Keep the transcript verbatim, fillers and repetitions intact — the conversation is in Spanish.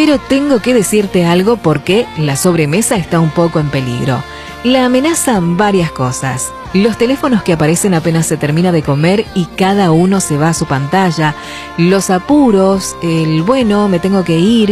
Pero tengo que decirte algo porque la sobremesa está un poco en peligro. La amenazan varias cosas. Los teléfonos que aparecen apenas se termina de comer y cada uno se va a su pantalla. Los apuros, el bueno, me tengo que ir.